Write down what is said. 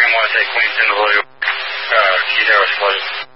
want to take Queens in the Blue, Key Zero Explosion.